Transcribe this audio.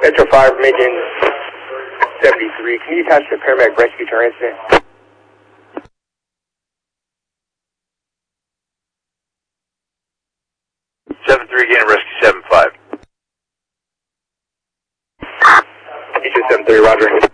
Metro 5, Region 73. Can you attach the paramedic rescue to our incident? Again, rescue 75. Region 73, roger.